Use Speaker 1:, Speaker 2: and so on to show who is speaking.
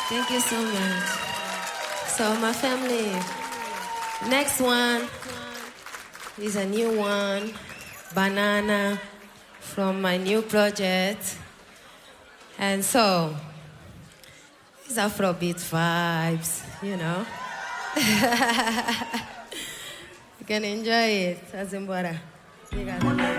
Speaker 1: Thank you so much. So, my family, next one is a new one, Banana, from my new project. And so, it's Afrobeat vibes, you know. You can enjoy it, Azimbora. You got it.